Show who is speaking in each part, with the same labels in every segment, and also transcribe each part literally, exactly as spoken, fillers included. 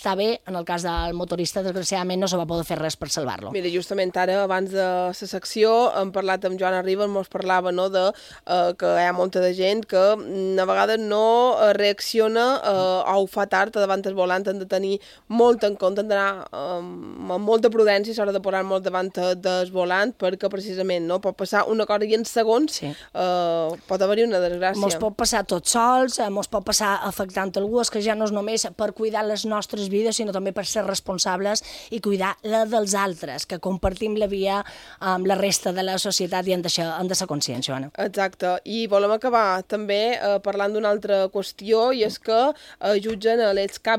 Speaker 1: està bé, en el cas del motorista, desgraciadament, no se va poder fer res per salvar-lo.
Speaker 2: Mira, justament ara, abans de la secció, hem parlat amb Joan Arriba, ens parlava no, de, uh, que hi ha molta de gent que a vegades no reacciona uh, o ho fa tard davant el volant, han de tenir molt en compte, han d'anar um, amb molta prudència a l'hora de posar molt davant del volant, perquè precisament no, pot passar una cosa i en segons sí. uh, pot haver-hi una desgràcia.
Speaker 1: Mos pot passar tots sols, mos pot passar afectant algú, és que ja no és només per cuidar les nostres vides, sinó també per ser responsables i cuidar la dels altres, que compartim la via amb la resta de la societat i hem de ser, hem de ser conscients, Joana.
Speaker 2: Exacte, i volem acabar també eh, parlant d'una altra qüestió, i és que eh, jutgen l'excap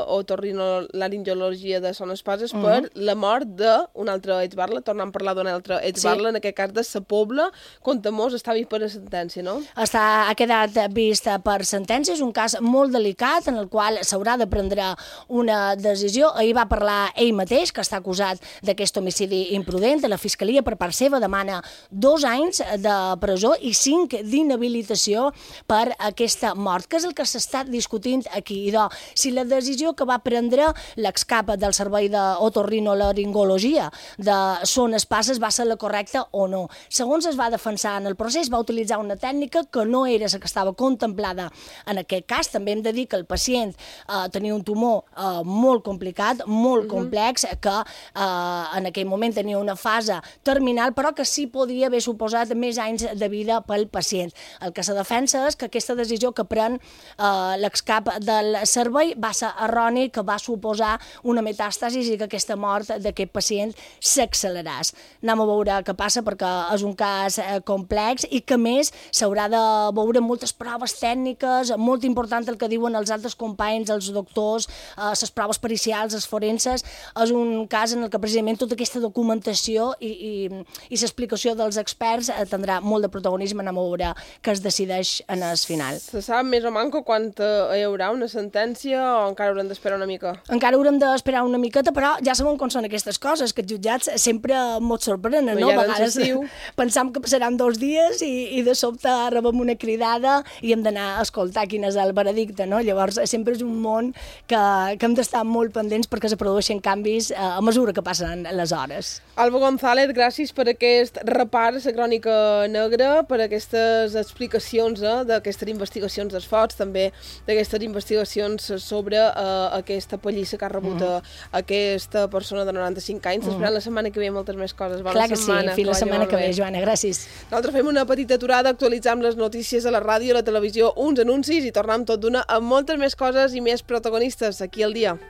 Speaker 2: d'otorrinolaringologia de Son Espases uh -huh. per la mort d'un altre exbarla, tornant a parlar d'un altre exbarla, sí. en aquest cas de Sa Pobla, Contamós, està vist per sentència, no?
Speaker 1: Està, ha quedat vist per sentència, és un cas molt delicat en el qual s'haurà de prendre una decisió. Ahir va parlar ell mateix, que està acusat d'aquest homicidi imprudent. La Fiscalia, per part seva, demana dos anys de presó i cinc d'inhabilitació per aquesta mort, que és el que s'està discutint aquí. Idò, si la decisió que va prendre l'excap del Servei d'Otorrinolaringologia de Son Espases va ser la correcta o no. Segons es va defensar en el procés, va utilitzar una tècnica que no era la que estava contemplada en aquest cas. També hem de dir que el pacient eh, tenia un tumor eh, molt complicat, molt complex, que eh, en aquell moment tenia una fase terminal, però que sí podria haver suposat més anys de vida pel pacient. El que se defensa és que aquesta decisió que pren eh, l'excap del servei va ser erroni, que va suposar una metàstasi i que aquesta mort d'aquest pacient s'acceleràs. Anem a veure què passa, perquè és un cas eh, complex i que, a més, s'haurà de veure moltes proves tècniques, molt important el que diuen els altres companys, els doctors, eh, les proves pericials, els forenses. És un cas en el que precisament tota aquesta documentació i, i, i l'explicació dels experts eh, tindrà molt de protagonisme. Anem a veure què es decideix en el final.
Speaker 2: Se sap més o manco quan hi haurà una sentència o encara haurem d'esperar una mica?
Speaker 1: Encara haurem d'esperar una miqueta, però ja sabem com són aquestes coses, que els jutjats sempre mos sorprenen, no? A vegades pensam que passaran dos dies i, i de sobte rebem una cridada i hem d'anar a escoltar quin és el veredicte, no? Llavors sempre és un món que, que hem d'estar molt pendents perquè se produeixen canvis a mesura que passen les hores.
Speaker 2: Alba González, gràcies per aquest repàs a la crònica negra, per aquestes explicacions eh, d'aquestes investigacions d'esforç, també d'aquestes investigacions sobre eh, aquesta pallissa que ha rebut mm. aquesta persona de noranta-cinc anys. Mm. Esperant la setmana que ve moltes més coses. Bona
Speaker 1: Clar que
Speaker 2: setmana,
Speaker 1: sí, fins la setmana que ve, Joana, gràcies.
Speaker 2: Nosaltres fem una petita aturada, actualitzam les notícies a la ràdio, a la televisió, uns anuncis i tornem tot d'una amb moltes més coses i més protagonistes aquí al dia.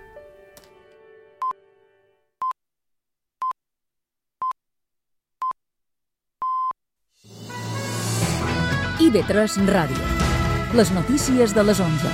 Speaker 3: I V tres Ràdio. Les notícies de les onze.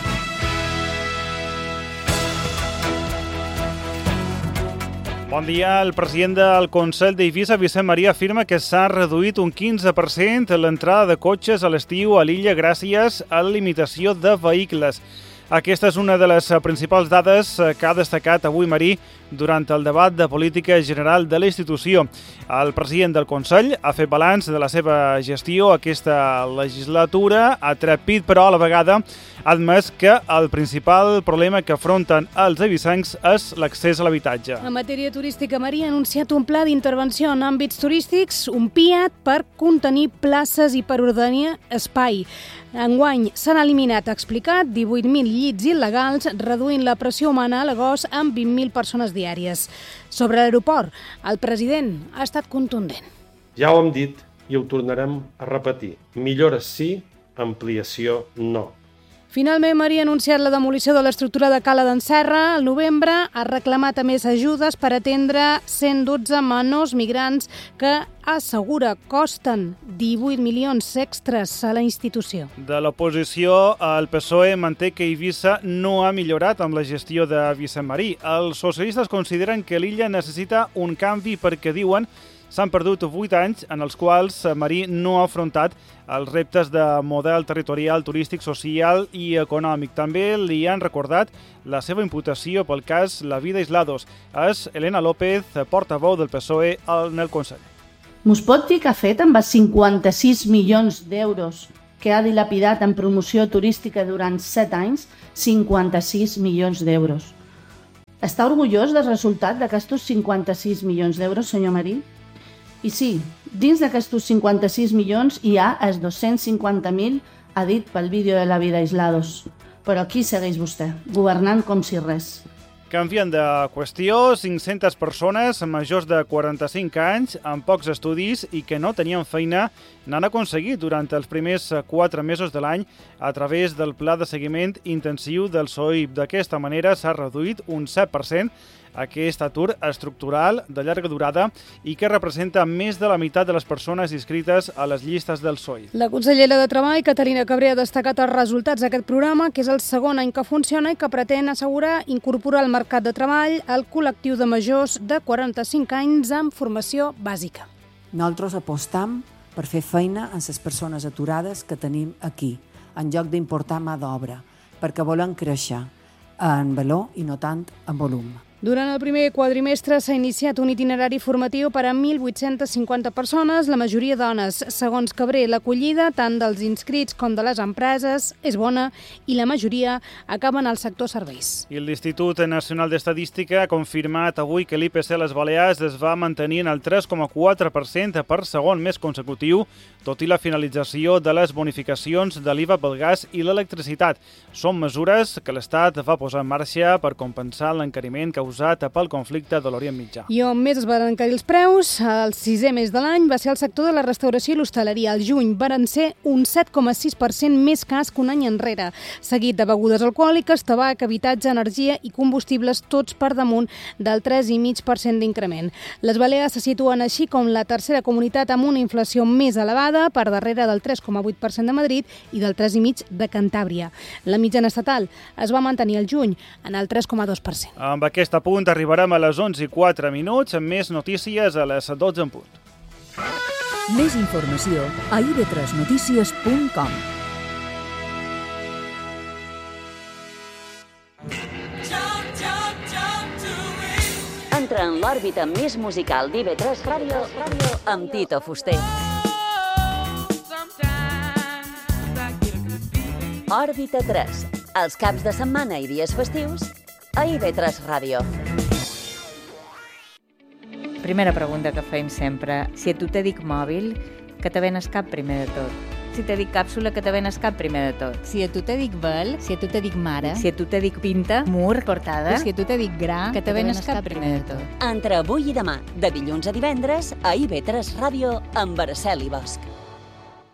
Speaker 4: Bon dia. El president del Consell d'Eivissa, Vicent Marí, afirma que s'ha reduït un quinze per cent l'entrada de cotxes a l'estiu a l'illa gràcies a la limitació de vehicles. Aquesta és una de les principals dades que ha destacat avui Marí durant el debat de política general de la institució. El president del Consell ha fet balanç de la seva gestió aquesta legislatura, ha trepit, però a la vegada ha admès que el principal problema que afronten els eivissencs és l'accés a l'habitatge.
Speaker 5: En matèria turística, Marí ha anunciat un pla d'intervenció en àmbits turístics, un P I A T, per contenir places i per ordenar espai. Enguany s'han eliminat, ha explicat, divuit mil llits il·legals, reduint la pressió humana a l'agost amb vint mil persones diàries. Sobre l'aeroport, el president ha estat contundent.
Speaker 6: Ja ho hem dit i ho tornarem a repetir. Millores sí, ampliació no.
Speaker 5: Finalment, Marí ha anunciat la demolició de l'estructura de Cala d'en Serra. Al novembre ha reclamat a més ajudes per atendre cent dotze menors migrants que assegura costen divuit milions extres a la institució.
Speaker 4: De l'oposició, el P S O E manté que Eivissa no ha millorat amb la gestió de Vicent Marí. Els socialistes consideren que l'illa necessita un canvi perquè, diuen, s'han perdut vuit anys en els quals Marí no ha afrontat els reptes de model territorial, turístic, social i econòmic. També li han recordat la seva imputació pel cas La Vida Aislados. És Elena López, portaveu del P S O E en el Consell.
Speaker 7: Mos pot dir què ha fet amb els cinquanta-sis milions d'euros que ha dilapidat en promoció turística durant set anys? cinquanta-sis milions d'euros. Està orgullós del resultat d'aquestos cinquanta-sis milions d'euros, senyor Marí? I sí, dins d'aquestos cinquanta-sis milions hi ha els dos-cents cinquanta mil, ha dit pel vídeo de la vida aislados. Però aquí segueix vostè, governant com si res.
Speaker 4: Canvien de qüestió, cinc-centes persones majors de quaranta-cinc anys, amb pocs estudis i que no tenien feina, n'han aconseguit durant els primers quatre mesos de l'any a través del pla de seguiment intensiu del S O I P. D'aquesta manera s'ha reduït un set per cent aquest atur estructural de llarga durada i que representa més de la meitat de les persones inscrites a les llistes del S O I.
Speaker 5: La consellera de Treball, Caterina Cabré, ha destacat els resultats d'aquest programa, que és el segon any que funciona i que pretén assegurar incorporar al mercat de treball el col·lectiu de majors de quaranta-cinc anys amb formació bàsica.
Speaker 8: Nosaltres apostam per fer feina amb les persones aturades que tenim aquí, en lloc d'importar mà d'obra, perquè volen créixer en valor i no tant en volum.
Speaker 5: Durant el primer quadrimestre s'ha iniciat un itinerari formatiu per a mil vuit-cents cinquanta persones, la majoria dones. Segons Cabré, l'acollida tant dels inscrits com de les empreses és bona i la majoria acaben al sector serveis.
Speaker 4: I l'Institut Nacional d'Estadística ha confirmat avui que l'I P C a les Balears es va mantenir en el tres coma quatre per cent per segon mes consecutiu, tot i la finalització de les bonificacions de l'I V A pel gas i l'electricitat. Són mesures que l'Estat va posar en marxa per compensar l'encariment causat pel conflicte de l'Orient Mitjà.
Speaker 5: I on més es van encarir els preus, el sisè mes de l'any va ser el sector de la restauració i l'hostaleria. Al juny varen ser un set coma sis per cent més cars que un any enrere, seguit de begudes alcohòliques, tabac, habitatge, energia i combustibles, tots per damunt del tres coma cinc per cent d'increment. Les Balears se situen així com la tercera comunitat amb una inflació més elevada, per darrere del tres coma vuit per cent de Madrid i del tres coma cinc per cent de Cantàbria. La mitjana estatal es va mantenir al juny en el tres coma dos per cent.
Speaker 4: Amb aquest punt arribarem a les onze i quatre minuts amb més notícies a les dotze en punt.
Speaker 3: Més informació a i ve tres notícies punt com.
Speaker 9: Entra en l'òrbita més musical d'I ve tres Ràdio amb Tito Fuster. Òrbita tres, els caps de setmana i dies festius a I ve tres Ràdio.
Speaker 10: Primera pregunta que fem sempre. Si a tu te dic mòbil, que te ven el cap primer de tot. Si te dic càpsula, que te ven el cap primer de tot.
Speaker 11: Si a tu te dic vel, si a tu te dic mare.
Speaker 10: Si a tu te dic pinta, mur, portada.
Speaker 11: Si a tu te dic gra,
Speaker 10: que te ven el cap primer de tot.
Speaker 9: Entre avui i demà, de dilluns a divendres, a I ve tres Ràdio amb Araceli Bosch.